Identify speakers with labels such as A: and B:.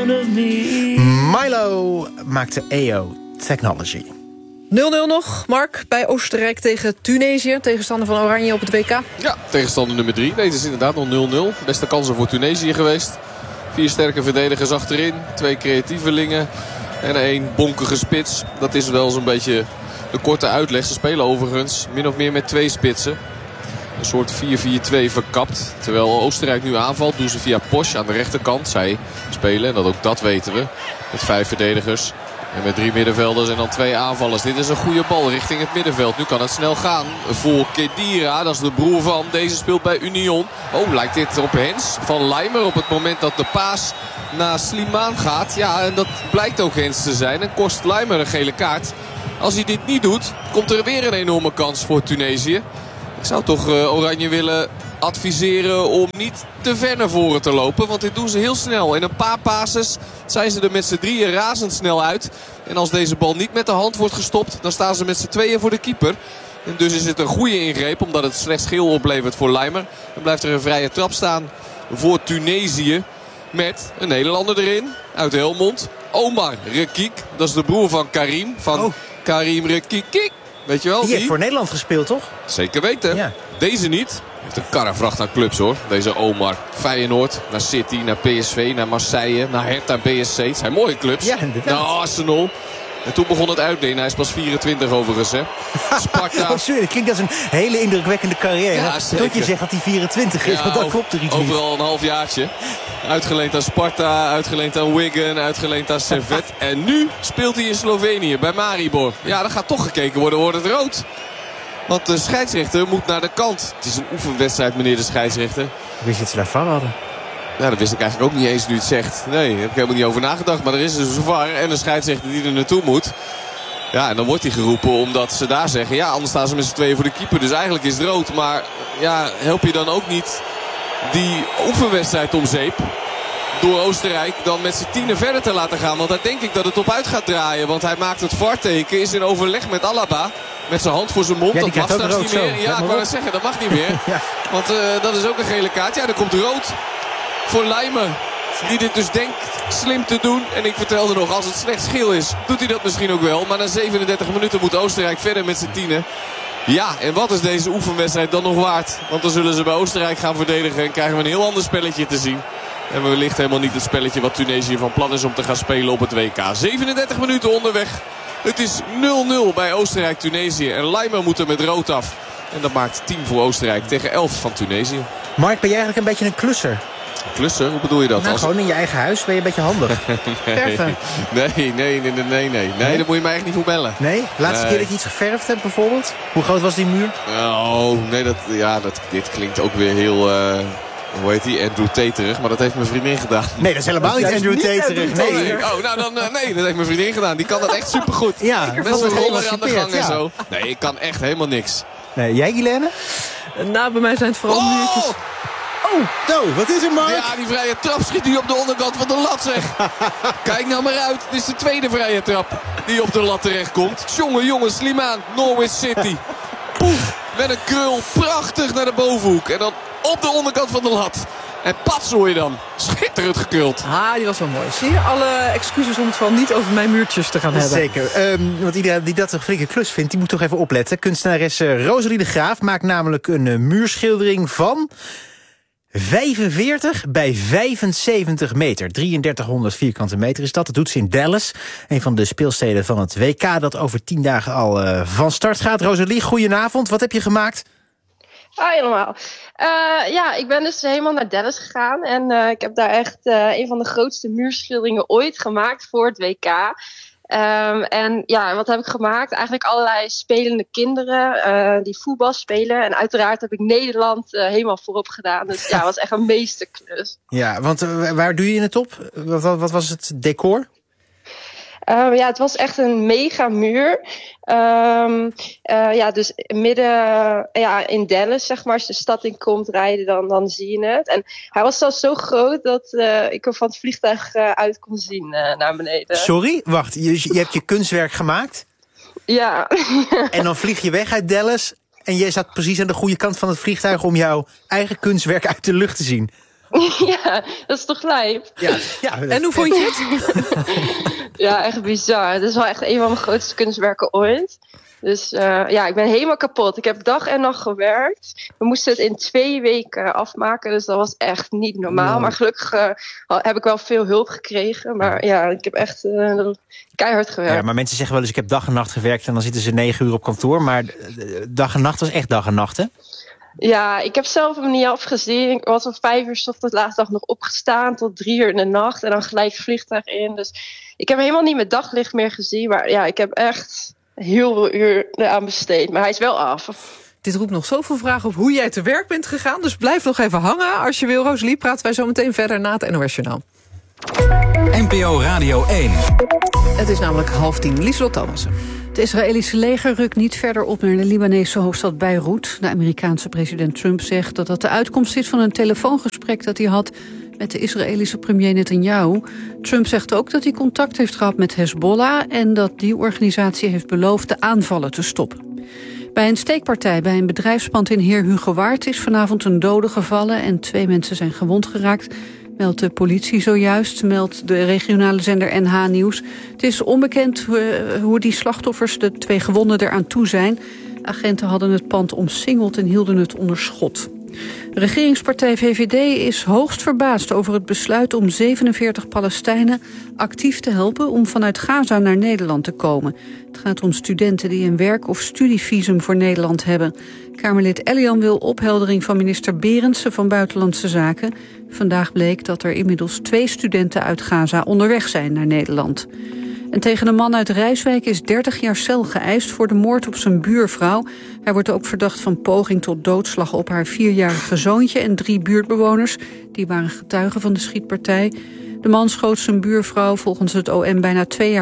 A: of me.
B: Milo maakte EO Technology.
C: 0-0 nog, Mark, bij Oostenrijk tegen Tunesië. Tegenstander van Oranje op het WK.
D: Ja, tegenstander nummer 3. Nee, het is inderdaad nog 0-0. Beste kansen voor Tunesië geweest. 4 sterke verdedigers achterin. 2 creatievelingen. En 1 bonkige spits. Dat is wel zo'n beetje de korte uitleg. Ze spelen overigens min of meer met 2 spitsen. Een soort 4-4-2 verkapt. Terwijl Oostenrijk nu aanvalt, doen ze via Posch aan de rechterkant. Zij spelen, en dat weten we, met 5 verdedigers. En met 3 middenvelders en dan 2 aanvallers. Dit is een goede bal richting het middenveld. Nu kan het snel gaan voor Khedira. Dat is de broer van. Deze speelt bij Union. Oh, lijkt dit op Hens van Leimer. Op het moment dat de paas naar Slimane gaat. Ja, en dat blijkt ook Hens te zijn. En kost Leimer een gele kaart. Als hij dit niet doet, komt er weer een enorme kans voor Tunesië. Ik zou toch Oranje willen adviseren om niet te ver naar voren te lopen. Want dit doen ze heel snel. In een paar passes zijn ze er met z'n drieën razendsnel uit. En als deze bal niet met de hand wordt gestopt, dan staan ze met z'n tweeën voor de keeper. En dus is het een goede ingreep, omdat het slechts geel oplevert voor Leimer. Dan blijft er een vrije trap staan voor Tunesië. Met een Nederlander erin, uit Helmond. Omar Rekik, dat is de broer van Karim. Van Karim Rekik. Weet je wel?
B: Die heeft voor Nederland gespeeld, toch?
D: Zeker weten. Ja. Deze niet. Hij heeft een karrevracht aan clubs, hoor. Deze Omar. Feyenoord, naar City, naar PSV, naar Marseille, naar Hertha BSC. Het zijn mooie clubs.
B: Ja, inderdaad.
D: Naar Arsenal. En toen begon het uitdelen. Hij is pas 24 overigens, hè. Sparta.
B: Oh, sorry, dat klinkt als een hele indrukwekkende carrière.
D: Ja,
B: tot je zegt dat hij 24 is, want dat klopt er iets niet.
D: Overal een halfjaartje. Uitgeleend aan Sparta, uitgeleend aan Wigan, uitgeleend aan Servette. En nu speelt hij in Slovenië, bij Maribor. Ja, dan gaat toch gekeken worden, wordt het rood. Want de scheidsrechter moet naar de kant. Het is een oefenwedstrijd, meneer de scheidsrechter.
B: Wist je dat ze daar VAR hadden?
D: Ja, dat wist ik eigenlijk ook niet eens nu het zegt. Nee, daar heb ik helemaal niet over nagedacht. Maar er is dus een VAR en een scheidsrechter die er naartoe moet. Ja, en dan wordt hij geroepen omdat ze daar zeggen... ja, anders staan ze met z'n tweeën voor de keeper. Dus eigenlijk is het rood. Maar ja, help je dan ook niet die oefenwedstrijd om zeep... door Oostenrijk dan met z'n tienen verder te laten gaan. Want daar denk ik dat het op uit gaat draaien. Want hij maakt het VAR-teken, is in overleg met Alaba... met zijn hand voor zijn mond,
B: ja,
D: dat mag straks niet meer. Ja, ik wou het zeggen, dat mag niet meer.
B: Ja.
D: Want dat is ook een gele kaart. Ja, er komt rood voor Leimer. Die dit dus denkt slim te doen. En ik vertelde nog, als het slechts geel is, doet hij dat misschien ook wel. Maar na 37 minuten moet Oostenrijk verder met z'n tienen. Ja, en wat is deze oefenwedstrijd dan nog waard? Want dan zullen ze bij Oostenrijk gaan verdedigen en krijgen we een heel ander spelletje te zien. En wellicht helemaal niet het spelletje wat Tunesië van plan is om te gaan spelen op het WK. 37 minuten onderweg. Het is 0-0 bij Oostenrijk-Tunesië. En Leimer moet er met rood af. En dat maakt 10 voor Oostenrijk tegen 11 van Tunesië.
B: Mark, ben jij eigenlijk een beetje een klusser?
D: Klusser? Hoe bedoel je dat?
B: Nou, gewoon in je eigen huis ben je een beetje handig. Verven.
D: Nee, daar moet je mij echt niet voor bellen.
B: Nee? Laatste keer dat je iets geverfd hebt bijvoorbeeld? Hoe groot was die muur?
D: Oh, nee, dit klinkt ook weer heel... hoe heet die? Andrew Taterig. Maar dat heeft mijn vriendin gedaan.
B: Nee, dat is helemaal niet Andrew Taterig. Nee.
D: Oh, nou dan... nee, dat heeft mijn vriendin gedaan. Die kan dat echt supergoed.
B: Ja,
D: met zo'n roller aan de gang en zo. Nee, ik kan echt helemaal niks.
B: Nee, jij, Guilaine?
C: Nou, bij mij zijn het vooral muurtjes.
B: Oh, wat is er, Mark?
D: Ja, die vrije trap schiet nu op de onderkant van de lat, zeg. Kijk nou maar uit. Het is de tweede vrije trap die op de lat terechtkomt. Jongen, Slimane, Norwich City. Poef, met een krul. Prachtig naar de bovenhoek. En dan op de onderkant van de lat. En pats hoor je dan. Schitterend gekruld.
C: Ah, die was wel mooi. Zie je, alle excuses om het van niet over mijn muurtjes te gaan hebben.
B: Zeker. Want iedereen die dat een flinke klus vindt, die moet toch even opletten. Kunstenares Rosalie de Graaf maakt namelijk een muurschildering van 45 bij 75 meter. 3300 vierkante meter is dat. Dat doet ze in Dallas. Een van de speelsteden van het WK dat over 10 dagen al van start gaat. Rosalie, goedenavond. Wat heb je gemaakt?
E: Hoi allemaal. Ja, ik ben dus helemaal naar Dallas gegaan. En ik heb daar echt een van de grootste muurschilderingen ooit gemaakt voor het WK. En ja, wat heb ik gemaakt? Eigenlijk allerlei spelende kinderen die voetbal spelen. En uiteraard heb ik Nederland helemaal voorop gedaan. Dus ja, het was echt een meesterklus.
B: Ja, want waar doe je het op? Wat was het decor?
E: Ja, het was echt een mega muur. Ja, dus midden in Dallas, zeg maar. Als je de stad in komt rijden, dan zie je het. En hij was zelfs zo groot dat ik er van het vliegtuig uit kon zien naar beneden.
B: Sorry? Wacht, je hebt je kunstwerk gemaakt?
E: Ja.
B: En dan vlieg je weg uit Dallas en je zat precies aan de goede kant van het vliegtuig om jouw eigen kunstwerk uit de lucht te zien.
E: Ja, dat is toch lijp?
B: Ja,
C: En hoe vond je het?
E: Ja, echt bizar. Het is wel echt een van mijn grootste kunstwerken ooit. Dus ik ben helemaal kapot. Ik heb dag en nacht gewerkt. We moesten het in 2 weken afmaken, dus dat was echt niet normaal.
B: Wow.
E: Maar gelukkig heb ik wel veel hulp gekregen. Maar ja, ik heb echt keihard gewerkt.
B: Ja, maar mensen zeggen wel eens, ik heb dag en nacht gewerkt en dan zitten ze 9 uur op kantoor. Maar dag en nacht was echt dag en nacht, hè?
E: Ja, ik heb zelf hem niet afgezien. Ik was om 5 uur 's ochtends de laatste dag nog opgestaan tot 3 uur in de nacht. En dan gelijk het vliegtuig in. Dus ik heb helemaal niet met daglicht meer gezien. Maar ja, ik heb echt heel veel uur aan besteed. Maar hij is wel af.
C: Dit roept nog zoveel vragen op hoe jij te werk bent gegaan. Dus blijf nog even hangen. Als je wil, Rosalie, praten wij zo meteen verder na het NOS Journaal.
A: NPO Radio 1.
C: Het is namelijk 9:30. Lieselot Thomassen.
F: Het Israëlische leger rukt niet verder op naar de Libanese hoofdstad Beirut. De Amerikaanse president Trump zegt dat dat de uitkomst is van een telefoongesprek dat hij had met de Israëlische premier Netanyahu. Trump zegt ook dat hij contact heeft gehad met Hezbollah en dat die organisatie heeft beloofd de aanvallen te stoppen. Bij een steekpartij bij een bedrijfspand in Heerhugowaard is vanavond een dode gevallen en 2 mensen zijn gewond geraakt. Meldt de politie zojuist, meldt de regionale zender NH Nieuws. Het is onbekend hoe die slachtoffers, de 2 gewonden, eraan toe zijn. Agenten hadden het pand omsingeld en hielden het onder schot. De regeringspartij VVD is hoogst verbaasd over het besluit om 47 Palestijnen actief te helpen om vanuit Gaza naar Nederland te komen. Het gaat om studenten die een werk- of studievisum voor Nederland hebben. Kamerlid Elian wil opheldering van minister Berendsen van Buitenlandse Zaken. Vandaag bleek dat er inmiddels 2 studenten uit Gaza onderweg zijn naar Nederland. En tegen een man uit Rijswijk is 30 jaar cel geëist voor de moord op zijn buurvrouw. Hij wordt ook verdacht van poging tot doodslag op haar 4-jarige zoontje en 3 buurtbewoners. Die waren getuigen van de schietpartij. De man schoot zijn buurvrouw volgens het OM bijna 2 jaar